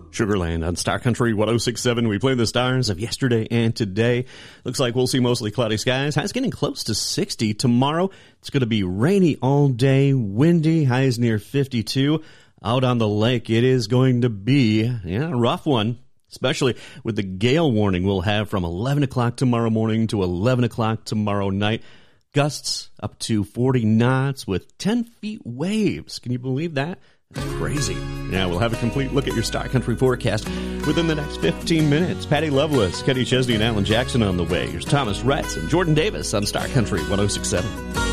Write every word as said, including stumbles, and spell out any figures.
Sugarland on Star Country one oh six point seven. We play the stars of yesterday and today. Looks like we'll see mostly cloudy skies. Highs getting close to sixty. Tomorrow, it's going to be rainy all day, windy, highs near fifty-two. Out on the lake, it is going to be yeah, a rough one, especially with the gale warning we'll have from eleven o'clock tomorrow morning to eleven o'clock tomorrow night. Gusts up to forty knots with ten feet waves. Can you believe that? That's crazy. Yeah, we'll have a complete look at your Star Country forecast within the next fifteen minutes. Patty Loveless, Kenny Chesney, and Alan Jackson on the way. Here's Thomas Retz and Jordan Davis on Star Country one oh six point seven.